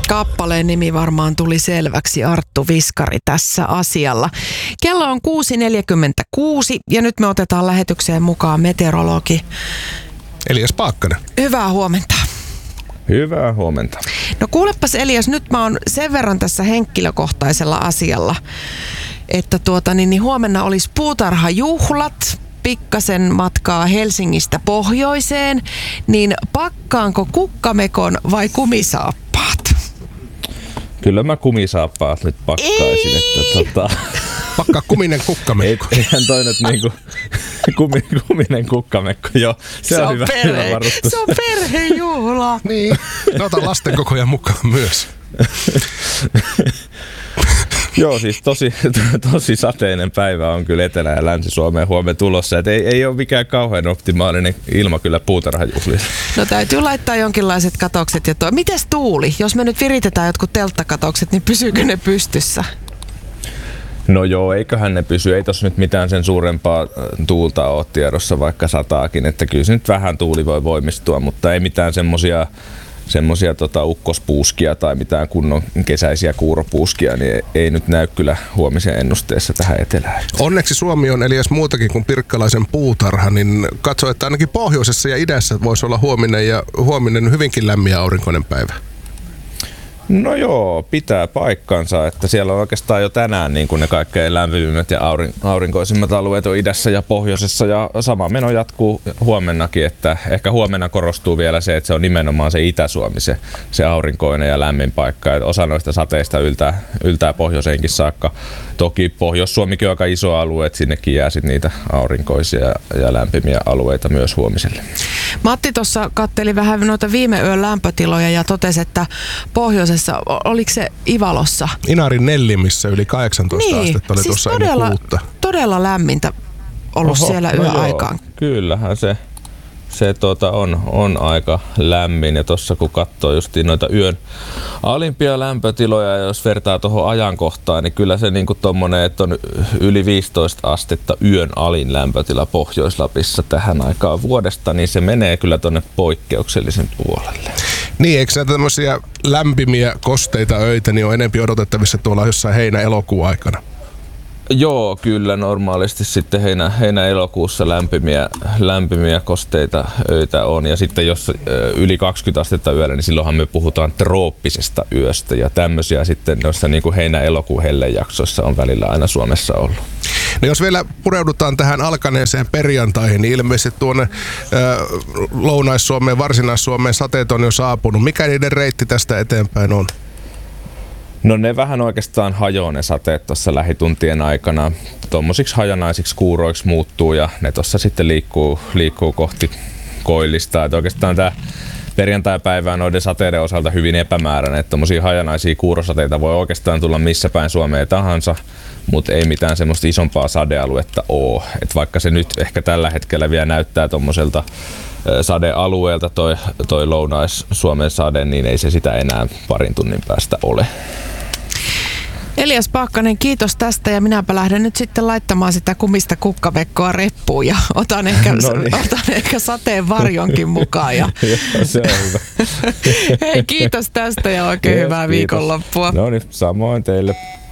Kappaleen nimi varmaan tuli selväksi, Arttu Viskari tässä asialla. Kello on 6.46 ja nyt me otetaan lähetykseen mukaan meteorologi Elias Paakkanen. Hyvää huomenta. Hyvää huomenta. No kuulepas Elias, nyt mä oon sen verran tässä henkilökohtaisella asialla, että huomenna olisi puutarhajuhlat, pikkasen matkaa Helsingistä pohjoiseen, niin pakkaanko kukkamekon vai kumisaappaat? Kyllä mä kumisaappaat nyt pakkaisin, että Pakkaa kuminen kukkamekko. Eihän toi nyt niinku kuminen kukkamekko, joo. Se on hyvä varustus. Se on perhejuhla. Niin, ota lasten kokoja mukaan myös. Joo, siis tosi sateinen päivä on kyllä Etelä- ja Länsi-Suomeen huomenna tulossa. Et ei ole mikään kauhean optimaalinen ilma kyllä puutarhajuhlissa. No täytyy laittaa jonkinlaiset katokset. Mites tuuli? Jos me nyt viritetään jotkut telttakatokset, niin pysyykö ne pystyssä? No joo, eiköhän ne pysy. Ei tossa nyt mitään sen suurempaa tuulta ole tiedossa, vaikka sataakin. Että kyllä se nyt vähän tuuli voi voimistua, mutta ei mitään semmosia ukkospuuskia tai mitään kunnon kesäisiä kuuropuuskia, niin ei nyt näy kyllä huomisen ennusteessa tähän etelään. Onneksi Suomi on Elias muutakin kuin pirkkalaisen puutarha, niin katso, että ainakin pohjoisessa ja idässä voisi olla huominen hyvinkin lämmin ja aurinkoinen päivä. No joo, pitää paikkansa, että siellä on oikeastaan jo tänään niin kuin ne kaikkein lämpimimmät ja aurinkoisimmat alueet on idässä ja pohjoisessa, ja sama meno jatkuu huomennakin, että ehkä huomenna korostuu vielä se, että se on nimenomaan se Itä-Suomi, se aurinkoinen ja lämmin paikka, että osa noista sateista yltää pohjoiseenkin saakka. Toki Pohjois-Suomikin on aika iso alue, että sinnekin jää sit niitä aurinkoisia ja lämpimiä alueita myös huomiselle. Matti tuossa katteli vähän noita viime yön lämpötiloja ja totesi, että pohjoisessa, oliko se Ivalossa? Inarin Nellimissä yli 18 astetta oli siis tuossa ennen kuutta. Todella lämmintä ollut siellä yöaikaan. Kyllähän se on aika lämmin, ja tuossa kun katsoo justiin noita yön alimpia lämpötiloja, ja jos vertaa tuohon ajankohtaan, niin kyllä se niinku tommonen, että on yli 15 astetta yön alin lämpötila Pohjois-Lapissa tähän aikaan vuodesta, niin se menee kyllä tonne poikkeuksellisen puolelle. Niin, eikö näitä tämmöisiä lämpimiä kosteita öitä niin on enemmän odotettavissa tuolla jossain heinä-elokuun aikana? Joo, kyllä normaalisti sitten heinä-elokuussa lämpimiä kosteita öitä on, ja sitten jos yli 20 astetta yöllä, niin silloinhan me puhutaan trooppisesta yöstä, ja tämmöisiä sitten noissa niin kuin heinä-elokuun hellejaksoissa on välillä aina Suomessa ollut. No jos vielä pureudutaan tähän alkaneeseen perjantaihin, niin ilmeisesti tuonne Lounais-Suomeen, Varsinais-Suomeen sateet on jo saapunut. Mikä niiden reitti tästä eteenpäin on? No ne vähän oikeastaan hajoaa ne sateet tuossa lähituntien aikana. Tuommoisiksi hajanaisiksi kuuroiksi muuttuu, ja ne tuossa sitten liikkuu kohti koillista. Et oikeastaan tämä perjantai-päivä on noiden sateiden osalta hyvin epämääräinen. Tuommoisia hajanaisia kuurosateita voi oikeastaan tulla missä päin Suomea tahansa, mutta ei mitään semmoista isompaa sadealuetta ole. Et vaikka se nyt ehkä tällä hetkellä vielä näyttää tuommoiselta sadealueelta toi Lounais-Suomen sade, niin ei se sitä enää parin tunnin päästä ole. Elias Paakkanen, kiitos tästä, ja minäpä lähden nyt sitten laittamaan sitä kumista kukkamekkoa reppuun ja otan ehkä sateen varjonkin mukaan. Ja se on hyvä. Hei, kiitos tästä ja oikein hyvää viikonloppua. No niin, samoin teille.